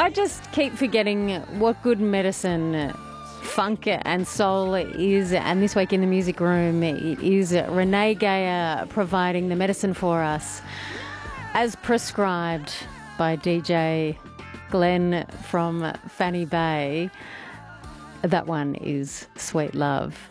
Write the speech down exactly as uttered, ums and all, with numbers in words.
I just keep forgetting what good medicine funk and soul is, and this week in the music room it is Renee Geyer providing the medicine for us as prescribed by D J Glenn from Fanny Bay. That one is Sweet Love.